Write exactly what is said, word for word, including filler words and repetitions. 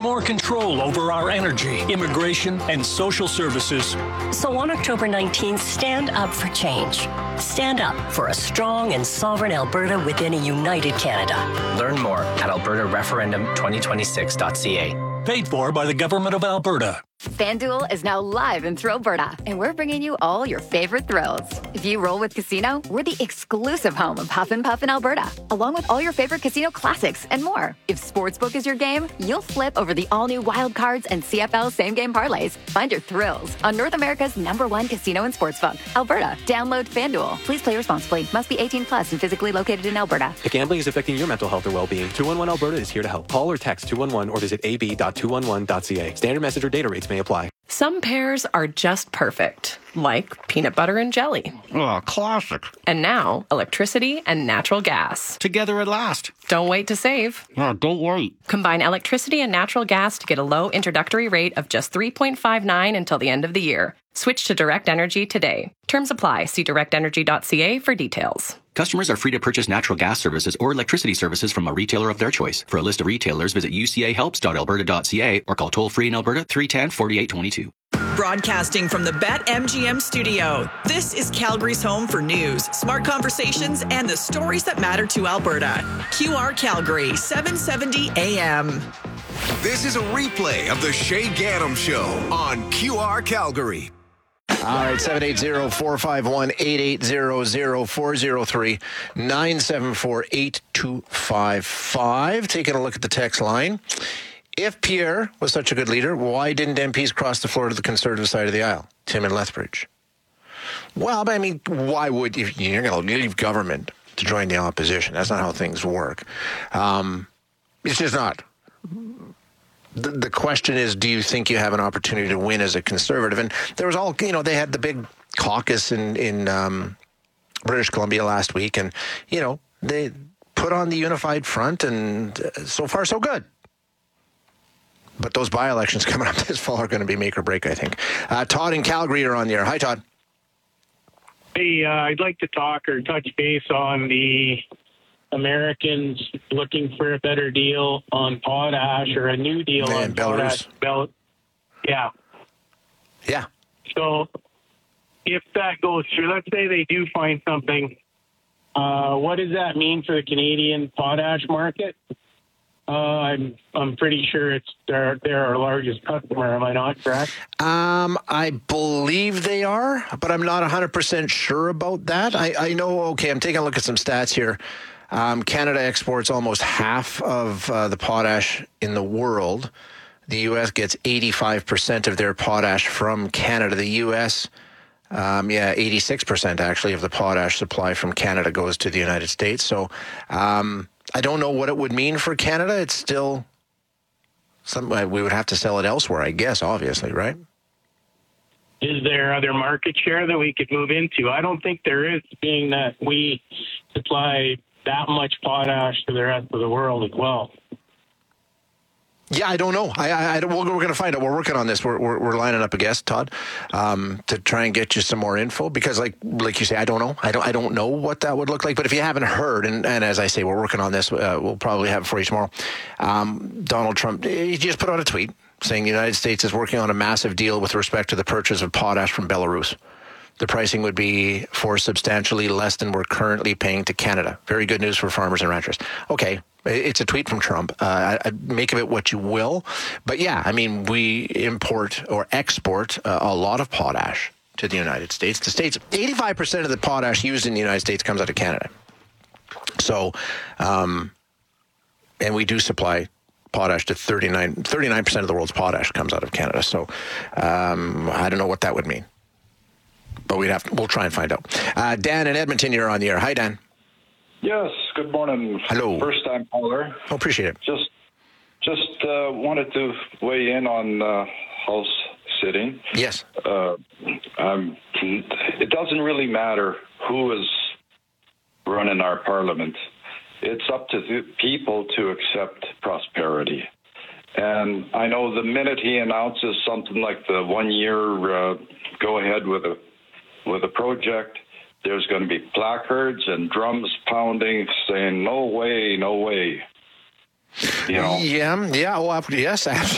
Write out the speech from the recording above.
more control over our energy, immigration, and social services. So on October nineteenth, stand up for change. Stand up for a strong and sovereign Alberta within a united Canada. Learn more at alberta referendum twenty twenty-six dot c a. Paid for by the Government of Alberta. FanDuel is now live in Thrill Alberta, and we're bringing you all your favorite thrills. If you roll with Casino, we're the exclusive home of Huff and Puff in Alberta, along with all your favorite casino classics and more. If Sportsbook is your game, you'll flip over the all-new Wild Cards and C F L same-game parlays. Find your thrills on North America's number one casino and sportsbook, Alberta. Download FanDuel. Please play responsibly. Must be eighteen plus and physically located in Alberta. If gambling is affecting your mental health or well-being, two one one Alberta is here to help. Call or text two one one or visit a b dot two one one dot c a. Standard message or data rates may apply. Some pairs are just perfect, like peanut butter and jelly. Oh, classic. And now, electricity and natural gas. Together at last. Don't wait to save. Oh, don't wait. Combine electricity and natural gas to get a low introductory rate of just three point five nine until the end of the year. Switch to Direct Energy today. Terms apply. See direct energy dot c a for details. Customers are free to purchase natural gas services or electricity services from a retailer of their choice. For a list of retailers, visit u c a helps dot alberta dot c a or call toll-free in Alberta three one zero, four eight two two. Broadcasting from the BetMGM studio, this is Calgary's home for news, smart conversations, and the stories that matter to Alberta. Q R Calgary, seven seventy A M. This is a replay of the Shay Gaddam Show on Q R Calgary. All right, seven eight zero, four five one, eight eight zero zero, four zero three, nine seven four, eight two five five. Taking a look at the text line. If Pierre was such a good leader, why didn't M Ps cross the floor to the Conservative side of the aisle? Tim in Lethbridge. Well, I mean, why would you? You're going to leave government to join the opposition. That's not how things work. Um, it's just not. The, the question is, do you think you have an opportunity to win as a Conservative? And there was all, you know, they had the big caucus in, in um, British Columbia last week, and, you know, they put on the unified front, and uh, so far, so good. But those by-elections coming up this fall are going to be make or break, I think. Uh, Todd in Calgary are on the air. Hi, Todd. Hey, uh, I'd like to talk or touch base on the Americans looking for a better deal on potash or a new deal Man, on Belarus. potash. Bel- yeah. Yeah. So if that goes through, let's say they do find something, uh, what does that mean for the Canadian potash market? Uh, I'm I'm pretty sure it's they're, they're our largest customer. Am I not correct? Um, I believe they are, but I'm not one hundred percent sure about that. I, I know, okay, I'm taking a look at some stats here. Um, Canada exports almost half of uh, the potash in the world. The U S gets eighty-five percent of their potash from Canada. The U S, um, yeah, eighty-six percent actually of the potash supply from Canada goes to the United States. So um, I don't know what it would mean for Canada. It's still something we would have to sell it elsewhere, I guess, obviously, right? Is there other market share that we could move into? I don't think there is, being that we supply that much potash to the rest of the world as well. Yeah, I don't know. I, I, I we're, we're going to find out. We're working on this. We're, we're, we're lining up a guest, Todd, um, to try and get you some more info because, like, like you say, I don't know. I don't, I don't know what that would look like. But if you haven't heard, and, and as I say, we're working on this. Uh, we'll probably have it for you tomorrow. Um, Donald Trump, he just put out a tweet saying the United States is working on a massive deal with respect to the purchase of potash from Belarus. The pricing would be for substantially less than we're currently paying to Canada. Very good news for farmers and ranchers. Okay, it's a tweet from Trump. Uh, I, I make of it what you will. But yeah, I mean, we import or export uh, a lot of potash to the United States. The States, eighty-five percent of the potash used in the United States comes out of Canada. So, um, and we do supply potash to thirty-nine, thirty-nine percent of the world's potash comes out of Canada. So um, I don't know what that would mean. But we'd have to, we'll try and find out. Uh, Dan in Edmonton, you're on the air. Hi, Dan. Yes, good morning. Hello. First time caller. Oh, appreciate it. Just just uh, wanted to weigh in on uh, house sitting. Yes. Uh, um, it doesn't really matter who is running our parliament. It's up to the people to accept prosperity. And I know the minute he announces something like the one-year uh, go-ahead with a with a project, there's going to be placards and drums pounding saying, no way, no way. You know? Yeah, yeah, well, yes,